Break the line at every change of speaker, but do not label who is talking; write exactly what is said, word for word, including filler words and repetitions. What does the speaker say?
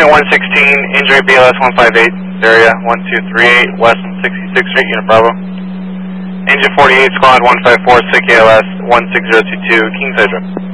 Unit one sixteen, injury B L S one five eight, area one two three eight, West sixty-sixth Street, Unit Bravo. Engine forty-eight, Squad one five four, S I C A L S one six zero two two, Kingside Drive.